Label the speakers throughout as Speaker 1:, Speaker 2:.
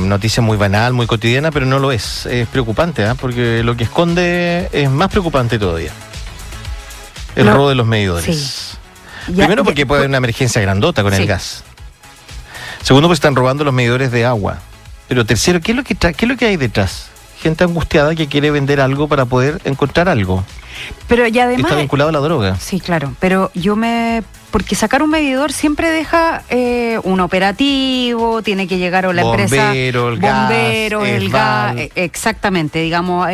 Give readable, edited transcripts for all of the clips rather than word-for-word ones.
Speaker 1: noticia muy banal, muy cotidiana, pero no lo es. Es preocupante, porque lo que esconde es más preocupante todavía. El robo de los medidores. Sí. Primero porque puede haber una emergencia grandota con el gas. Segundo, porque están robando los medidores de agua. Pero tercero, ¿qué es lo que hay detrás? Gente angustiada que quiere vender algo para poder encontrar algo.
Speaker 2: Pero y además...
Speaker 1: Está vinculado a la droga.
Speaker 2: Sí, claro. Pero porque sacar un medidor siempre deja un operativo, tiene que llegar a la empresa...
Speaker 1: Bombero,
Speaker 2: el gas, exactamente, digamos...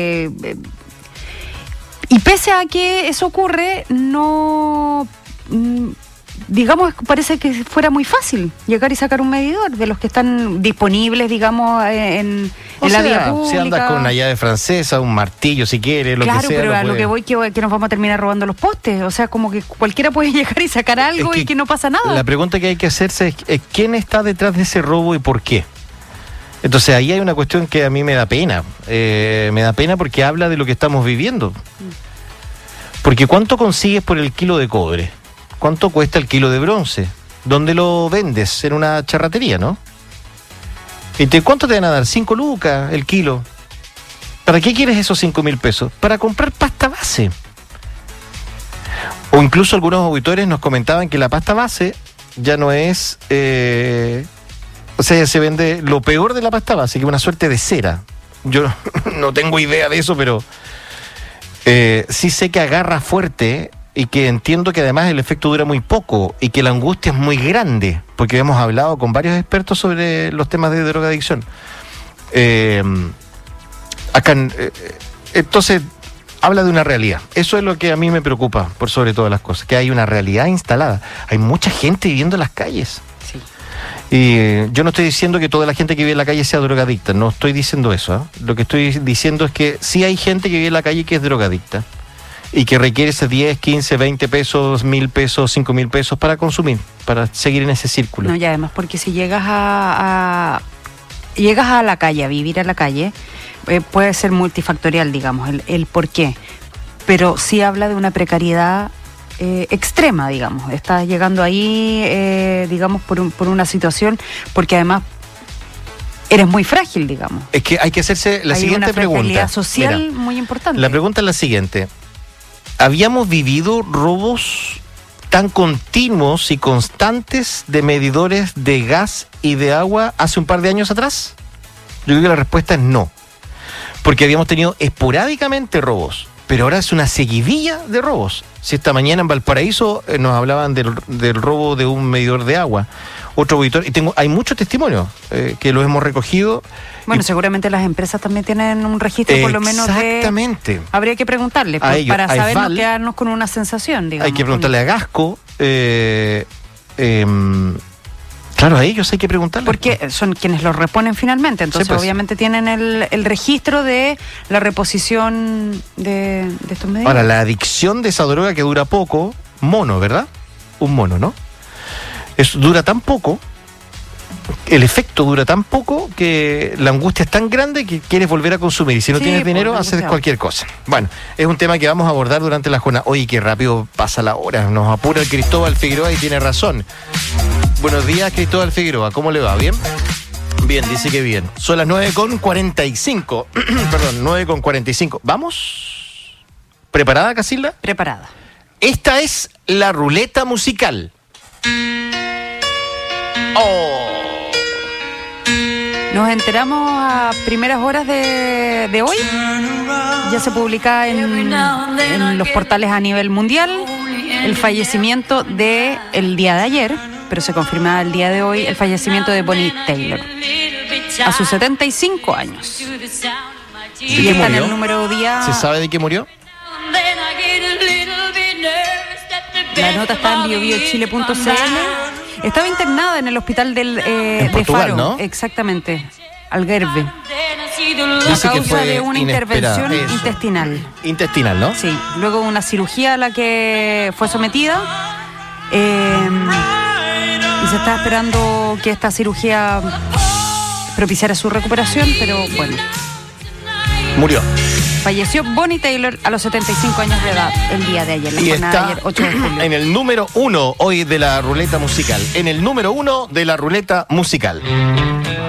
Speaker 2: y pese a que eso ocurre, no... digamos, parece que fuera muy fácil llegar y sacar un medidor de los que están disponibles, digamos, en la vía pública.
Speaker 1: Si andas con una llave francesa, un martillo si quieres, lo que sea.
Speaker 2: Claro, pero a lo que voy que nos vamos a terminar robando los postes. O sea, como que cualquiera puede llegar y sacar algo y que no pasa nada.
Speaker 1: La pregunta que hay que hacerse es ¿quién está detrás de ese robo y por qué? Entonces ahí hay una cuestión que a mí me da pena. Me da pena porque habla de lo que estamos viviendo. Porque ¿cuánto consigues por el kilo de cobre? ¿Cuánto cuesta el kilo de bronce? ¿Dónde lo vendes? En una charratería, ¿no? ¿Cuánto te van a dar? 5 lucas el kilo. ¿Para qué quieres esos 5.000 pesos? Para comprar pasta base. O incluso algunos auditores nos comentaban que la pasta base ya no es... o sea, ya se vende lo peor de la pasta base, que es una suerte de cera. Yo no tengo idea de eso, pero sí sé que agarra fuerte... Y que entiendo que además el efecto dura muy poco y que la angustia es muy grande, porque hemos hablado con varios expertos sobre los temas de drogadicción. Entonces, habla de una realidad. Eso es lo que a mí me preocupa, por sobre todas las cosas, que hay una realidad instalada. Hay mucha gente viviendo en las calles. Sí. Y yo no estoy diciendo que toda la gente que vive en la calle sea drogadicta, no estoy diciendo eso. Lo que estoy diciendo es que sí hay gente que vive en la calle que es drogadicta. Y que requiere ese 10, 15, 20 pesos, 1.000 pesos, 5.000 pesos para consumir, para seguir en ese círculo.
Speaker 2: No, y además porque si llegas a la calle, a vivir a la calle, puede ser multifactorial, digamos, el por qué. Pero sí habla de una precariedad extrema, digamos. Estás llegando ahí, digamos, por una situación, porque además eres muy frágil, digamos.
Speaker 1: Es que hay que hacerse la siguiente pregunta. Hay una
Speaker 2: fragilidad social muy importante.
Speaker 1: La pregunta es la siguiente. ¿Habíamos vivido robos tan continuos y constantes de medidores de gas y de agua hace un par de años atrás? Yo creo que la respuesta es no. Porque habíamos tenido esporádicamente robos, pero ahora es una seguidilla de robos. Si esta mañana en Valparaíso nos hablaban del robo de un medidor de agua. Otro auditor, y hay muchos testimonios que los hemos recogido.
Speaker 2: Bueno, seguramente las empresas también tienen un registro por lo menos
Speaker 1: exactamente.
Speaker 2: Habría que preguntarle para saber, no quedarnos con una sensación, digamos.
Speaker 1: Hay que preguntarle a Gasco. Claro, a ellos hay que preguntarle.
Speaker 2: Porque son quienes los reponen finalmente, entonces obviamente tienen el registro de la reposición de estos medidores.
Speaker 1: Ahora, la adicción de esa droga que dura poco, mono, ¿verdad? Un mono, ¿no? Eso dura tan poco, el efecto dura tan poco que la angustia es tan grande que quieres volver a consumir y si no tienes dinero haces cualquier cosa. Bueno, es un tema que vamos a abordar durante la jornada. Oye, qué rápido pasa la hora, nos apura el Cristóbal Figueroa y tiene razón. Buenos días, Cristóbal Figueroa, ¿cómo le va? ¿Bien? Bien, dice que bien. Son las 9:45. Perdón, 9:45. ¿Vamos? ¿Preparada, Casilda?
Speaker 2: Preparada.
Speaker 1: Esta es la ruleta musical.
Speaker 2: Nos enteramos a primeras horas de hoy. Ya se publica en los portales a nivel mundial el fallecimiento el día de ayer, pero se confirma el día de hoy el fallecimiento de Bonnie Tyler a sus 75 años. Y está en el número día.
Speaker 1: ¿Se sabe de qué murió?
Speaker 2: La nota está en biobiochile.cl. Estaba internada en el hospital
Speaker 1: en Portugal,
Speaker 2: de Faro,
Speaker 1: ¿no?
Speaker 2: Exactamente, Algarve, a
Speaker 1: Dice
Speaker 2: causa de una intervención intestinal.
Speaker 1: Intestinal, ¿no?
Speaker 2: Sí, luego una cirugía a la que fue sometida y se está esperando que esta cirugía propiciara su recuperación, pero bueno.
Speaker 1: Murió.
Speaker 2: Falleció Bonnie Tyler a los 75 años de edad el día de ayer, la jornada de ayer, 8 de julio.
Speaker 1: En el número 1 hoy de la ruleta musical. En el número 1 de la ruleta musical.